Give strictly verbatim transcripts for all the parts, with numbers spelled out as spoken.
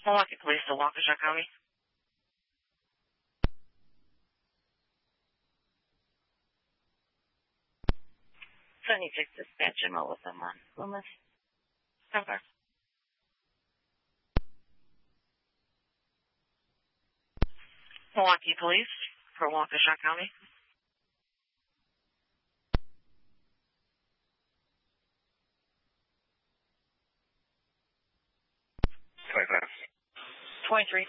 Milwaukee Police to Waukesha County. seventy-six dispatch M O with them on Loomis. Over. Milwaukee Police for Waukesha County. twenty-five. twenty-three.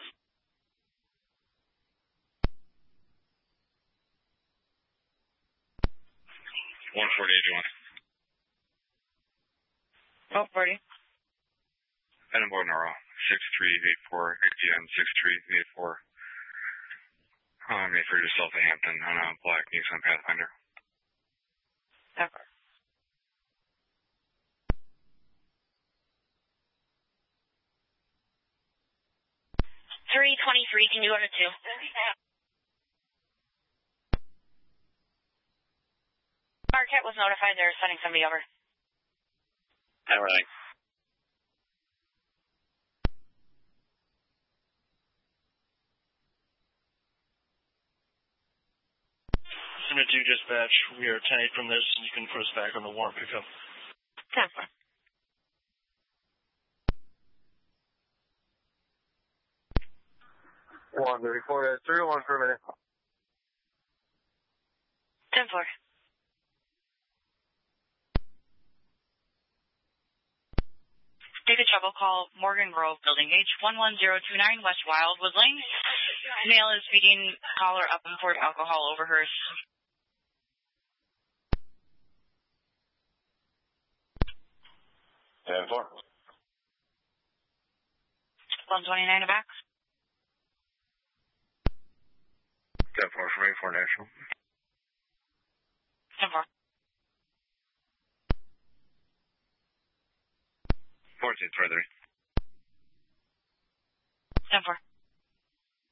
one forty, eighty-one. Oh, forty. Edinburgh, Nora. six three eight four, A P M six three eight four. Uh, made for yourself to Hampton on a black Nissan Pathfinder. Over. three twenty-three, can you go to two? Marquette was notified they're sending somebody over. Everything. Submit to dispatch. We are ten eight from this, and you can put us back on the warrant pickup. ten four. One thirty-four, three oh one per minute. ten four. Data trouble call Morgan Grove Building H one one zero two nine West Wildwood Lane. Male is feeding caller up and poured alcohol over hers. ten four. one twenty-nine back. ten four from eighty-four National. ten four. fourteen further. ten four.